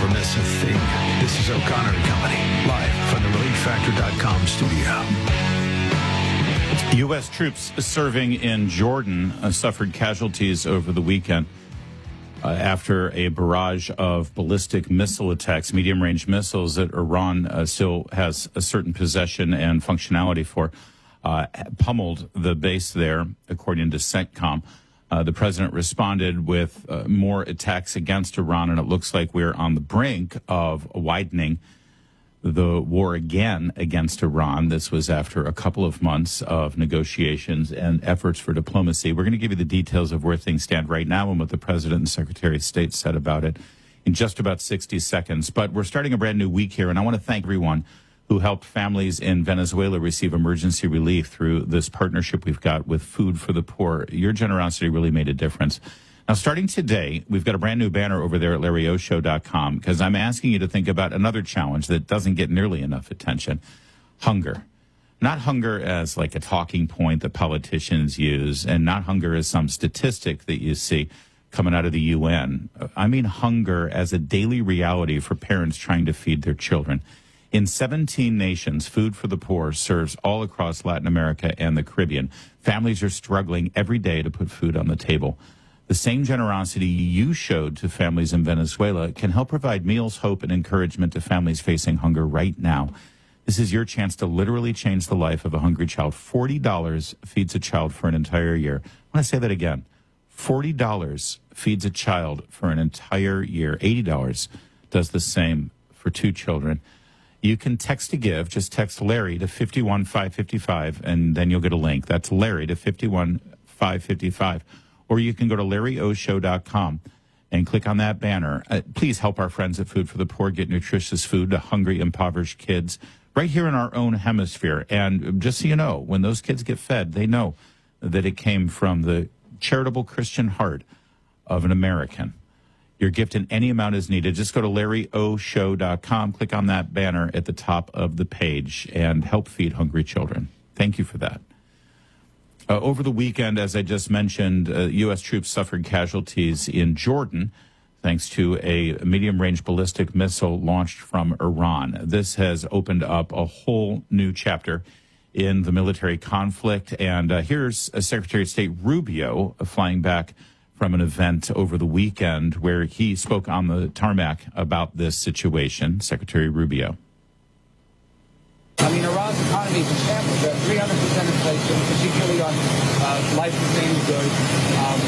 never miss a thing. This is O'Connor and Company, live from the ReliefFactor.com studio. U.S. troops serving in Jordan suffered casualties over the weekend after a barrage of ballistic missile attacks, medium-range missiles that Iran still has a certain possession and functionality for, pummeled the base there, according to CENTCOM. The president responded with more attacks against Iran, and it looks like we're on the brink of widening the war again against Iran. This was after a couple of months of negotiations and efforts for diplomacy. We're going to give you the details of where things stand right now and what the president and secretary of state said about it in just about 60 seconds. But we're starting a brand new week here, and I want to thank everyone who helped families in Venezuela receive emergency relief through this partnership we've got with Food for the Poor. Your generosity really made a difference. Now, starting today, we've got a brand new banner over there at LarryOShow.com because I'm asking you to think about another challenge that doesn't get nearly enough attention: hunger. Not hunger as like a talking point that politicians use, and not hunger as some statistic that you see coming out of the UN. I mean hunger as a daily reality for parents trying to feed their children. In 17 nations, Food for the Poor serves all across Latin America and the Caribbean. Families are struggling every day to put food on the table. The same generosity you showed to families in Venezuela can help provide meals, hope, and encouragement to families facing hunger right now. This is your chance to literally change the life of a hungry child. $40 feeds a child for an entire year. I want to say that again. $40 feeds a child for an entire year. $80 does the same for 2 children. You can text to give. Just text Larry to 51555, and then you'll get a link. That's Larry to 51555. Or you can go to LarryOShow.com and click on that banner. Please help our friends at Food for the Poor get nutritious food to hungry, impoverished kids right here in our own hemisphere. And just so you know, when those kids get fed, they know that it came from the charitable Christian heart of an American. Your gift in any amount is needed. Just go to LarryOShow.com, click on that banner at the top of the page, and help feed hungry children. Thank you for that. Over the weekend, as I just mentioned, U.S. troops suffered casualties in Jordan thanks to a medium-range ballistic missile launched from Iran. This has opened up a whole new chapter in the military conflict. And here's Secretary of State Rubio flying back from an event over the weekend where he spoke on the tarmac about this situation. Secretary Rubio. I mean, Iran's economy is in shambles. 300% inflation, particularly on life-sustaining goods.